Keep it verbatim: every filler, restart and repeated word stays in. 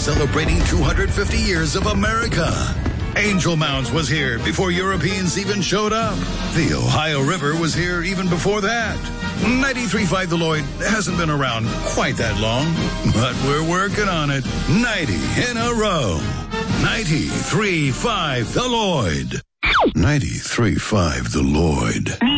celebrating two hundred fifty years of America. Angel Mounds was here before Europeans even showed up. The Ohio River was here even before that. ninety-three point five The Lloyd hasn't been around quite that long, but we're working on it. ninety in a row. ninety-three point five The Lloyd. ninety-three point five The Lloyd.